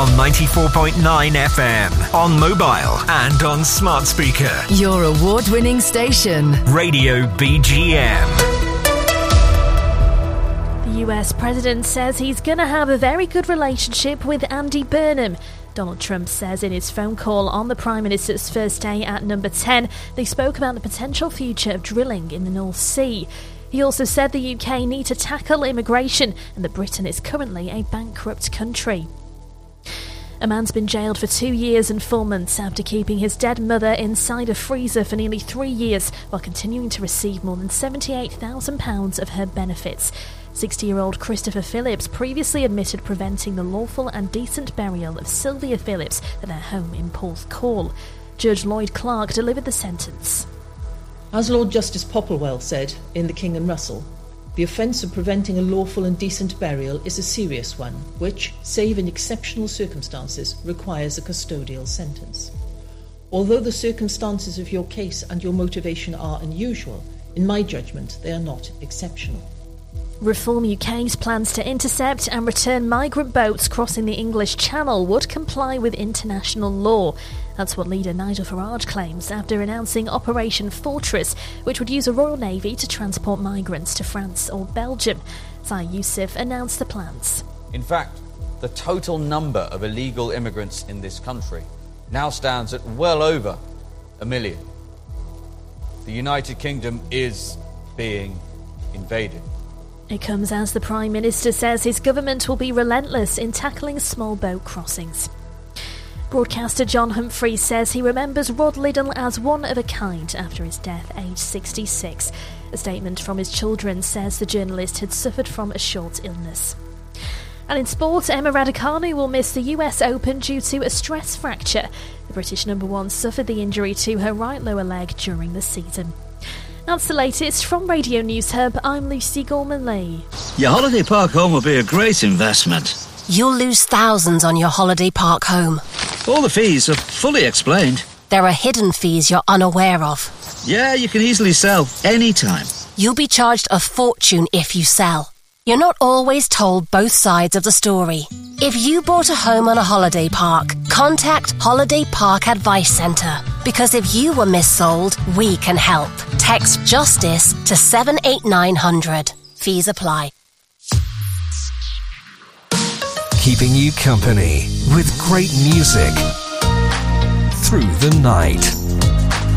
on 94.9 FM, on mobile and on smart speaker. Your award-winning station. Radio BGM. The US president says he's going to have a very good relationship with Andy Burnham. Donald Trump says in his phone call on the Prime Minister's first day at Number 10, they spoke about the potential future of drilling in the North Sea. He also said the UK need to tackle immigration and that Britain is currently a bankrupt country. A man's been jailed for 2 years and 4 months after keeping his dead mother inside a freezer for nearly 3 years while continuing to receive more than £78,000 of her benefits. 60-year-old Christopher Phillips previously admitted preventing the lawful and decent burial of Sylvia Phillips at their home in Porthcawl. Judge Lloyd Clark delivered the sentence. As Lord Justice Popplewell said in The King and Russell, the offence of preventing a lawful and decent burial is a serious one, which, save in exceptional circumstances, requires a custodial sentence. Although the circumstances of your case and your motivation are unusual, in my judgment they are not exceptional. Reform UK's plans to intercept and return migrant boats crossing the English Channel would comply with international law. That's what leader Nigel Farage claims after announcing Operation Fortress, which would use a Royal Navy to transport migrants to France or Belgium. Zai Youssef announced the plans. In fact, the total number of illegal immigrants in this country now stands at well over 1 million. The United Kingdom is being invaded. It comes as the Prime Minister says his government will be relentless in tackling small boat crossings. Broadcaster John Humphrey says he remembers Rod Liddell as one of a kind after his death, aged 66. A statement from his children says the journalist had suffered from a short illness. And in sport, Emma Raducanu will miss the US Open due to a stress fracture. The British number one suffered the injury to her right lower leg during the season. That's the latest from Radio News Hub. I'm Lucy Gorman-Lee. Your holiday park home will be a great investment. You'll lose thousands on your holiday park home. All the fees are fully explained. There are hidden fees you're unaware of. Yeah, you can easily sell anytime. You'll be charged a fortune if you sell. You're not always told both sides of the story. If you bought a home on a holiday park, contact Holiday Park Advice Centre. Because if you were missold, we can help. Text JUSTICE to 78900. Fees apply. Keeping you company with great music through the night.